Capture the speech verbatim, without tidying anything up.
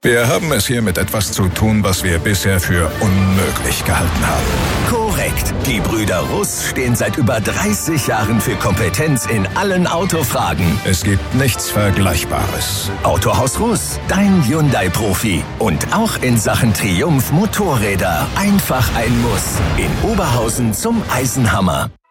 Wir haben es hier mit etwas zu tun, was wir bisher für unmöglich gehalten haben. Korrekt. Die Brüder Russ stehen seit über dreißig Jahren für Kompetenz in allen Autofragen. Es gibt nichts Vergleichbares. Autohaus Russ, dein Hyundai-Profi. Und auch in Sachen Triumph Motorräder. Einfach ein Muss. In Oberhausen zum Eisenhammer.